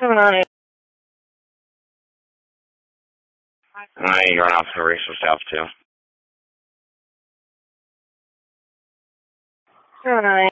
Alright. You're going off to racial stuff too. Alright.